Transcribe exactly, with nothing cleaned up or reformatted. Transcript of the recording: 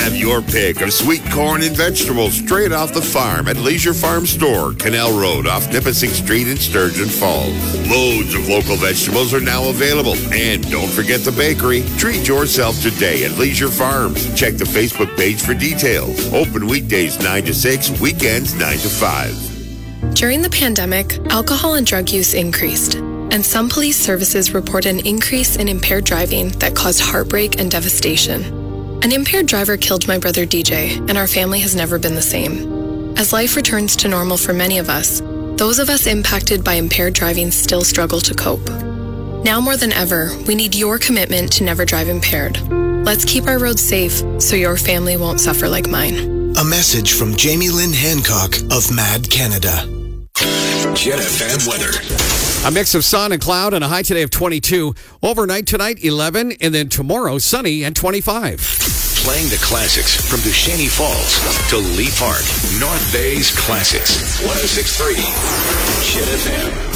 Have your pick of sweet corn and vegetables straight off the farm at Leisure Farm Store, Canal Road off Nipissing Street in Sturgeon Falls. Loads of local vegetables are now available. And don't forget the bakery. Treat yourself today at Leisure Farms. Check the Facebook page for details. Open weekdays nine to six, weekends nine to five. During the pandemic, alcohol and drug use increased, and some police services report an increase in impaired driving that caused heartbreak and devastation. An impaired driver killed my brother D J, and our family has never been the same. As life returns to normal for many of us, those of us impacted by impaired driving still struggle to cope. Now more than ever, we need your commitment to never drive impaired. Let's keep our roads safe so your family won't suffer like mine. A message from Jamie Lynn Hancock of Mad Canada. Jet F M weather. A mix of sun and cloud and a high today of twenty-two. Overnight tonight, eleven, and then tomorrow, sunny and twenty-five. Playing the classics from Duchesne Falls to Lee Park. North Bay's Classics. one oh six point three Jet F M.